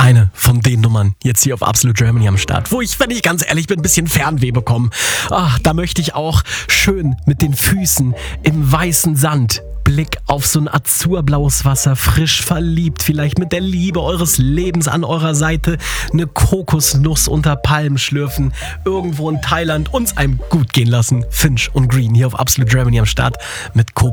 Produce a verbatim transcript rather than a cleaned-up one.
eine von den Nummern jetzt hier auf Absolute Germany am Start, wo ich, wenn ich ganz ehrlich bin, ein bisschen Fernweh bekomme. Ach, da möchte ich auch schön mit den Füßen im weißen Sand, Blick auf so ein azurblaues Wasser, frisch verliebt, vielleicht mit der Liebe eures Lebens an eurer Seite, eine Kokosnuss unter Palmen schlürfen, irgendwo in Thailand uns einem gut gehen lassen. Finch und Green hier auf Absolute Germany am Start mit Coco.